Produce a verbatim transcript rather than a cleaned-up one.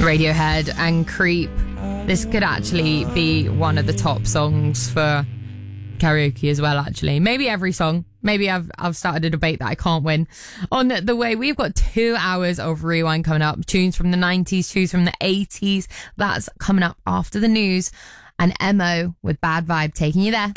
Radiohead and Creep. This could actually be one of the top songs for karaoke as well, actually. Maybe every song. Maybe I've I've started a debate that I can't win. On the way, we've got two hours of Rewind coming up. Tunes from the nineties, tunes from the eighties. That's coming up after the news. And M O with Bad Vibe taking you there.